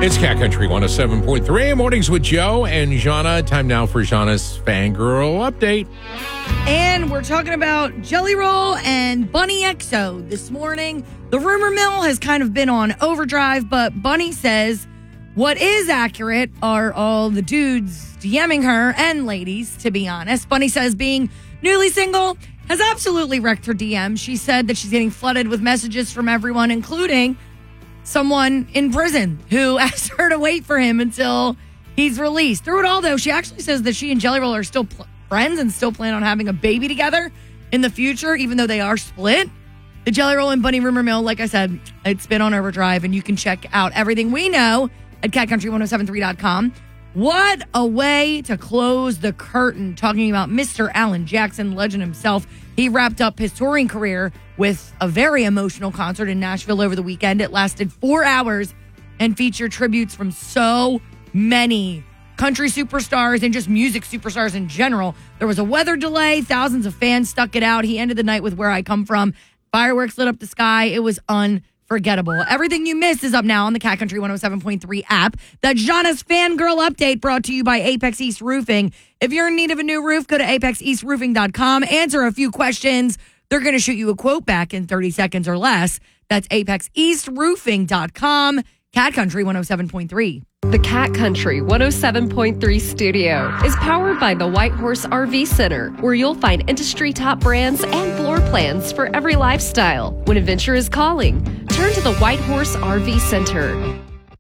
It's Cat Country 107.3. Mornings with Joe and Jana. Time now for Jana's Fangirl Update. And we're talking about Jelly Roll and Bunny XO this morning. The rumor mill has kind of been on overdrive, but Bunny says what is accurate are all the dudes DMing her, and ladies, to be honest. Bunny says being newly single has absolutely wrecked her DM. She said that she's getting flooded with messages from everyone, including someone in prison who asked her to wait for him until he's released. Through it all, though, she actually says that she and Jelly Roll are still friends and still plan on having a baby together in the future, even though they are split. The Jelly Roll and Bunny rumor mill, like I said, it's been on overdrive, and you can check out everything we know at catcountry1073.com. What a way to close the curtain, talking about Mr. Alan Jackson, legend himself. He wrapped up his touring career with a very emotional concert in Nashville over the weekend. It lasted 4 hours and featured tributes from so many country superstars and just music superstars in general. There was a weather delay. Thousands of fans stuck it out. He ended the night with Where I Come From. Fireworks lit up the sky. It was unforgettable. Everything you missed is up now on the Cat Country 107.3 app. That's Jana's Fangirl Update, brought to you by Apex East Roofing. If you're in need of a new roof, go to apexeastroofing.com. Answer a few questions. They're going to shoot you a quote back in 30 seconds or less. That's apexeastroofing.com. Cat Country 107.3. The Cat Country 107.3 studio is powered by the White Horse RV Center, where you'll find industry top brands and floor plans for every lifestyle. When adventure is calling, turn to the White Horse RV Center.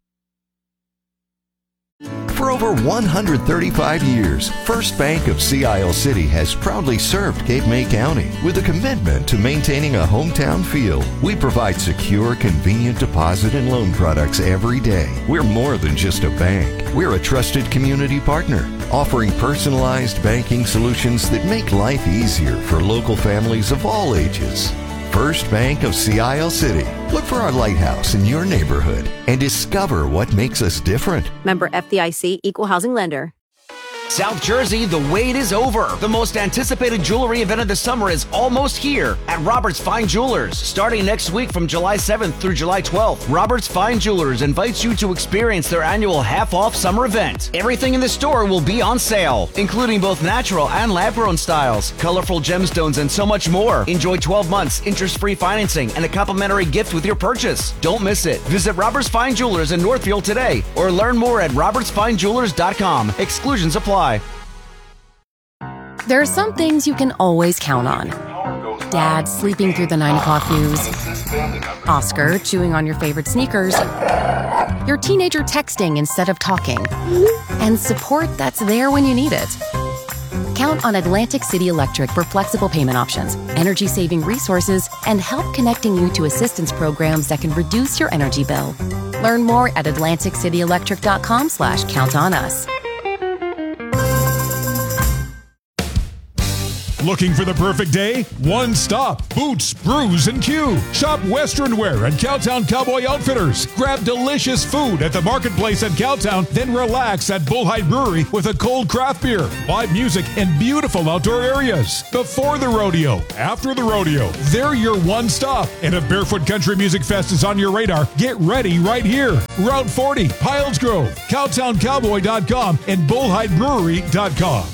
For over 135 years, First Bank of Sea Isle City has proudly served Cape May County with a commitment to maintaining a hometown feel. We provide secure, convenient deposit and loan products every day. We're more than just a bank. We're a trusted community partner, offering personalized banking solutions that make life easier for local families of all ages. First Bank of Sea Isle City. Look for our lighthouse in your neighborhood and discover what makes us different. Member FDIC, Equal Housing Lender. South Jersey, the wait is over. The most anticipated jewelry event of the summer is almost here at Robert's Fine Jewelers. Starting next week from July 7th through July 12th, Robert's Fine Jewelers invites you to experience their annual half-off summer event. Everything in the store will be on sale, including both natural and lab-grown styles, colorful gemstones, and so much more. Enjoy 12 months, interest-free financing, and a complimentary gift with your purchase. Don't miss it. Visit Robert's Fine Jewelers in Northfield today, or learn more at robertsfinejewelers.com. Exclusions apply. There are some things you can always count on. Dad sleeping through the 9 o'clock news. Oscar chewing on your favorite sneakers. Your teenager texting instead of talking. And support that's there when you need it. Count on Atlantic City Electric for flexible payment options, energy-saving resources, and help connecting you to assistance programs that can reduce your energy bill. Learn more at atlanticityelectric.com/count-on-us. Looking for the perfect day? One stop. Boots, Brews, and Q. Shop Western wear at Cowtown Cowboy Outfitters. Grab delicious food at the Marketplace at Cowtown, then relax at Bullhide Brewery with a cold craft beer, live music, and beautiful outdoor areas. Before the rodeo, after the rodeo, they're your one stop. And if Barefoot Country Music Fest is on your radar, get ready right here. Route 40, Piles Grove, CowtownCowboy.com, and BullhideBrewery.com.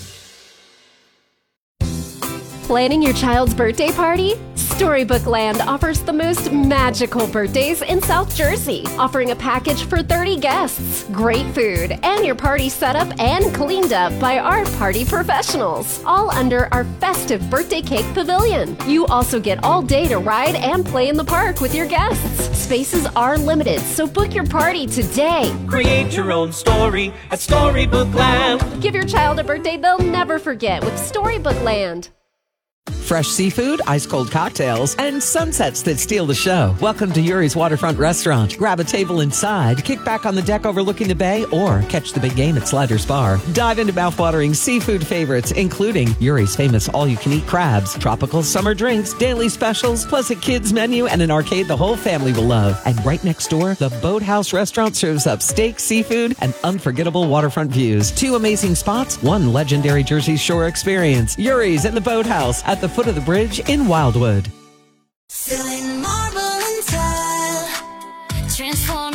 Planning your child's birthday party? Storybook Land offers the most magical birthdays in South Jersey, offering a package for 30 guests, great food, and your party set up and cleaned up by our party professionals, all under our festive birthday cake pavilion. You also get all day to ride and play in the park with your guests. Spaces are limited, so book your party today. Create your own story at Storybook Land. Give your child a birthday they'll never forget with Storybook Land. Fresh seafood, ice-cold cocktails, and sunsets that steal the show. Welcome to Yuri's Waterfront Restaurant. Grab a table inside, kick back on the deck overlooking the bay, or catch the big game at Sliders Bar. Dive into mouthwatering seafood favorites, including Yuri's famous all-you-can-eat crabs, tropical summer drinks, daily specials, plus a kids menu and an arcade the whole family will love. And right next door, the Boathouse Restaurant serves up steak, seafood, and unforgettable waterfront views. 2 amazing spots, 1 legendary Jersey Shore experience. Yuri's and the Boathouse at the foot of the bridge in Wildwood. Filling marble and tile, transforming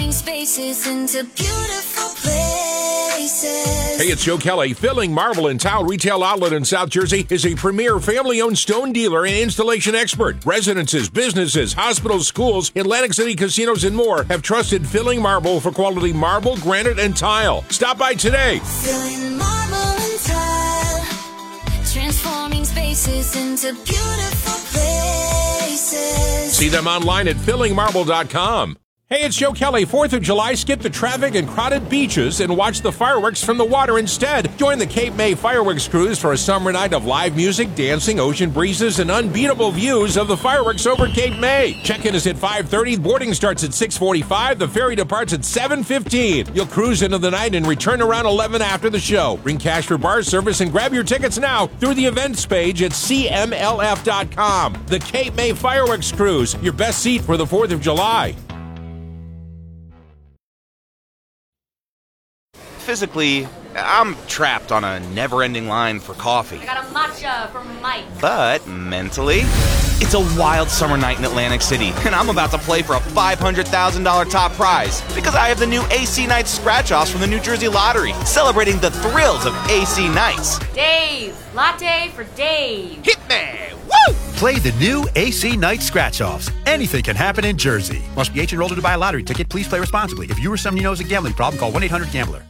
Transforming spaces into beautiful places. Hey, it's Joe Kelly. Filling Marble in Town Retail Outlet in South Jersey is a premier family-owned stone dealer and installation expert. Residences, businesses, hospitals, schools, Atlantic City casinos, and more have trusted Filling Marble for quality marble, granite, and tile. Stop by today. Filling marble and tile. Transforming spaces into beautiful places. See them online at fillingmarble.com. Hey, it's Joe Kelly. 4th of July, skip the traffic and crowded beaches and watch the fireworks from the water instead. Join the Cape May Fireworks Cruise for a summer night of live music, dancing, ocean breezes, and unbeatable views of the fireworks over Cape May. Check-in is at 5:30. Boarding starts at 6:45. The ferry departs at 7:15. You'll cruise into the night and return around 11 after the show. Bring cash for bar service and grab your tickets now through the events page at cmlf.com. The Cape May Fireworks Cruise, your best seat for the 4th of July. Physically, I'm trapped on a never-ending line for coffee. I got a matcha from Mike. But mentally, it's a wild summer night in Atlantic City, and I'm about to play for a $500,000 top prize because I have the new AC Nights scratch-offs from the New Jersey Lottery, celebrating the thrills of AC Nights. Dave, latte for Dave. Hit me! Woo! Play the new AC Night Scratch-Offs. Anything can happen in Jersey. Must be 18 years old to buy a lottery ticket. Please play responsibly. If you or someone you know has a gambling problem, call 1-800-GAMBLER.